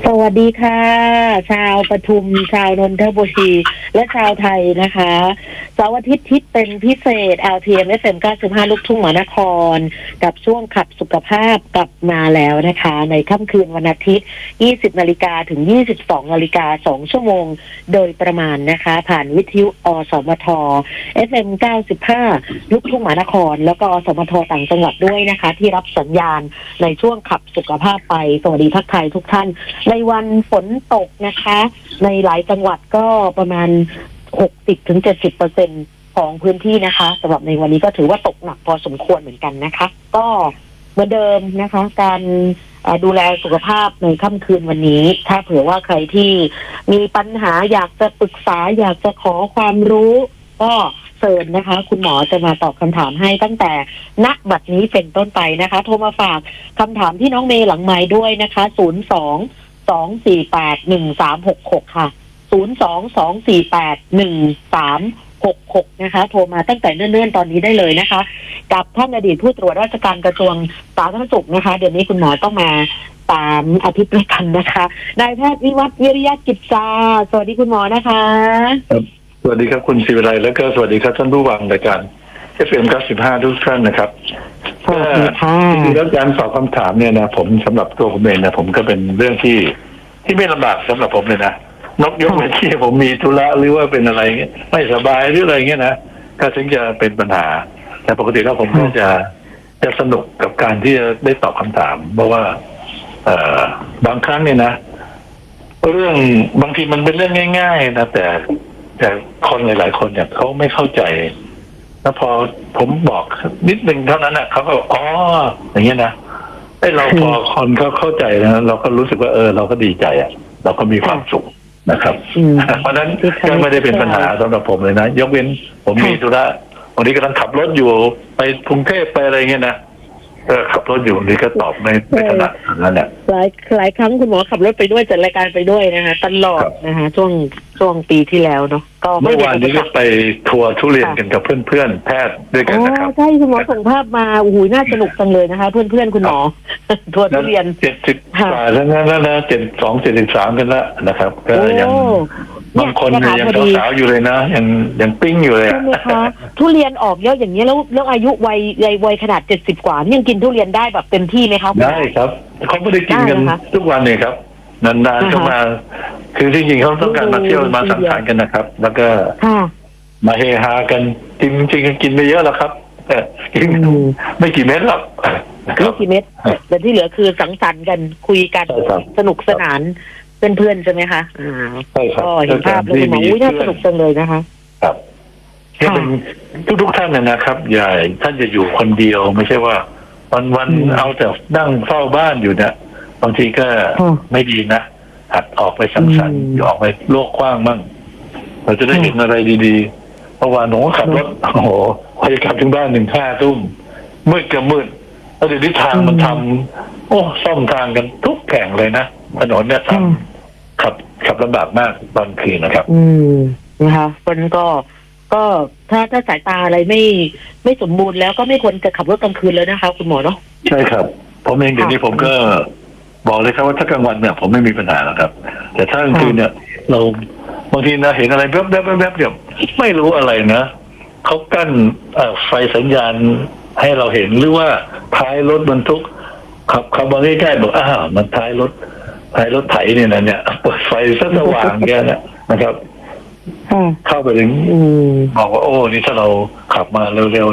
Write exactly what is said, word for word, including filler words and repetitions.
สวัสดีค่ะชาวปทุมชาวนนทบุรีและชาวไทยนะคะเสาร์อาทิตย์ทิศเป็นพิเศษ แอล ที เอ็ม เอฟ เอ็ม เก้าสิบห้า ลูกทุ่งมหานครกับช่วงขับสุขภาพกลับมาแล้วนะคะในค่ำคืนวันอาทิตย์ ยี่สิบนาฬิกาถึง ยี่สิบสองนาฬิกาสองชั่วโมงโดยประมาณนะคะผ่านวิทยุอสมท เอฟ เอ็ม เก้าสิบห้า ลูกทุ่งมหานครแล้วก็อสมทต่างจังหวัดด้วยนะคะที่รับสัญญาณในช่วงขับสุขภาพไปสวัสดีทักทายทุกท่านในวันฝนตกนะคะในหลายจังหวัดก็ประมาณ หกสิบถึงเจ็ดสิบเปอร์เซ็นต์ ของพื้นที่นะคะสำหรับในวันนี้ก็ถือว่าตกหนักพอสมควรเหมือนกันนะคะก็เหมือนเดิมนะคะการดูแลสุขภาพในค่ำคืนวันนี้ถ้าเผื่อว่าใครที่มีปัญหาอยากจะปรึกษาอยากจะขอความรู้ก็เชิญนะคะคุณหมอจะมาตอบคำถามให้ตั้งแต่ณบัดนี้เป็นต้นไปนะคะโทรมาฝากคำถามที่น้องเมย์หลังไมค์ด้วยนะคะศูนย์ สอง สอง สี่ แปด หนึ่ง สาม หก หกค่ะศูนย์ สอง สอง สี่ แปด หนึ่ง สาม หก หกนะคะโทรมาตั้งแต่เนิ่นๆตอนนี้ได้เลยนะคะกับท่านอดีตผู้ตรวจราชการกระทรวงสาธารณสุขนะคะเดี๋ยวนี้คุณหมอต้องมาตามอาทิตย์ด้วยกันนะคะนายแพทย์วิวัฒน์วิริยะกิจจาสวัสดีคุณหมอนะคะครับสวัสดีครับคุณศิวิไลแล้วก็สวัสดีครับท่านผู้ฟังรายการ เอฟ เอ็ม เก้าสิบห้า ทุกท่านนะครับสวัสดีค่ะจริงๆแล้วการตอบคำถามเนี่ยนะผมสำหรับตัวผมเองนะผมก็เป็นเรื่องที่ที่ไม่ลำบากสำหรับผมเลยนะนกยกเว้นที่ผมมีธุระหรือว่าเป็นอะไรเงี้ยไม่สบายหรืออะไรเงี้ยนะก็ถึงจะเป็นปัญหาแต่ปกติแล้วผมก็จะจะสนุกกับการที่จะได้ตอบคำถามเพราะว่าเอ่อบางครั้งเนี่ยนะเรื่องบางทีมันเป็นเรื่องง่ายๆนะแต่แต่คนหลายๆคนเนี่ยเขาไม่เข้าใจแล้วพอผมบอกนิดนึงเท่านั้นน่ะเขาก็อ๋ออย่างเงี้ยนะไอ้เราพอคนเขาเข้าใจนะเราก็รู้สึกว่าเออเราก็ดีใจอ่ะเราก็มีความสุขนะครับเพราะฉะนั้นก็ไม่ได้เป็นปัญหาสำหรับผมเลยนะยกเว้นผมมีธุระวันนี้กำลังขับรถอยู่ไปกรุงเทพไปอะไรเงี้ยนะเออขับรถอยู่นี่ก็ตอบไม่ไม่ถนัดนั่นแหละหลายหลายครั้งคุณหมอขับรถไปด้วยจัดรายการไปด้วยนะคะตลอดนะคะช่วงช่วงปีที่แล้วเนาะก็เมื่อวานนี้ก็ไปทัวร์ทุเรียนกันกับเพื่อนๆแพทย์ด้วยกันนะครับใช่คุณหมอส่งภาพมาโอ้โหน่าสนุกจังเลยนะคะเพื่อนๆคุณหมอทัวร์ทุเรียนเจ็ดสิบกว่าแล้วนะแล้วนะเจ็ดสองเจ็ดสิบสามกันแล้วนะครับก็ยังบางคนเนี่ยยังสาวๆอยู่เลยนะยังยังปิ้งอยู่เลยใช่ไหมคะทุเรียนออกเยอะอย่างนี้แล้วแล้วอายุวัยวัยขนาดเจ็ดสิบกว่ายังกินทุเรียนได้แบบเต็มที่ไหมคะได้ครับเขาไม่ได้กินกันทุกวันเลยครับนานๆก็มาคือที่จริงเขาต้องการมาเที่ยวมาสังสรรค์กันนะครับแล้วก็มาเฮฮากันจริงจริงกินไม่เยอะแล้วครับกินไม่กี่เม็ดหรอกไม่กี่เม็ดแต่ที่เหลือคือสังสรรค์กันคุยกันสนุกสนานเพื่อนๆใช่ไหมคะอ่าใช่ครับก็เห็นภาพแล้วคุณหมออุ้ยน่าสนุกจังเลยนะคะครับนี่เป็นทุกๆท่านนะครับอย่าท่านจะอยู่คนเดียวไม่ใช่ว่าวันๆเอาแต่นั่งเฝ้าบ้านอยู่เนี่ยบางทีก็ไม่ดีนะหัดออกไปสังสรรค์ออกไปโลกกว้างมั่งเราจะได้เห็นอะไรดีๆเพราะว่าหนูขับรถโอ้โหพอจะกลับถึงบ้านหนึ่งห้าทุ่มมืดกับมืดแล้วเดี๋ยวนี้ทางมันทำโอ้ซ่อมทางกันทุกแห่งเลยนะถนนเนี่ยทำขับขับลำบากมากตอนคืนนะครับอืมนะคะคนก็ก็ถ้าถ้าสายตาอะไรไม่ไม่สมบูรณ์แล้วก็ไม่ควรจะขับรถกลางคืนเลยนะคะคุณหมอเนาะใช่ครับผมเองเดี๋ยวนี้ผมก็บอกเลยครับว่าถ้ากลางวันเนี่ยผมไม่มีปัญหาแล้วครับแต่ถ้ากลางคืนเนี่ยเราบางทีนะเห็นอะไรแวบแวบแวบแวบเดี๋ยวไม่รู้อะไรนะเขากั้นไฟสัญญาณให้เราเห็นหรือว่าท้ายรถบรรทุกขับขับมาใกล้ๆบอกอ้าวมันท้ายรถท้ายรถไถเนี่ยนะเนี่ยเปิดไฟสว่างแกนะนะครับเข้าไปถึงบอกว่าโอ้นี่ถ้าเราขับมาเร็ว